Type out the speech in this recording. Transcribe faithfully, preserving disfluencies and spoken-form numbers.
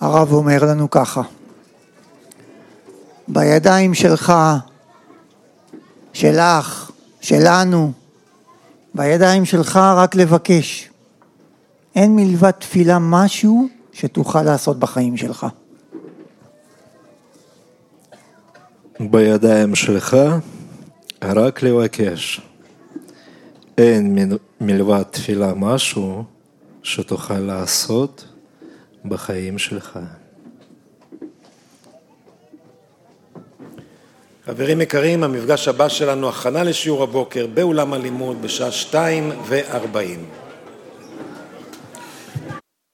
הרב אומר לנו ככה, בידיים שלך, שלך, שלנו, בידיים שלך רק לבקש. אין מלבד תפילה משהו שתוכל לעשות בחיים שלך. בידיים שלך רק לבקש. אין מלבד תפילה משהו שתוכל לעשות בחיים שלך. חברים יקרים, המפגש הבא שלנו הכנה לשיעור הבוקר באולם הלימוד בשעה שתיים וארבעים.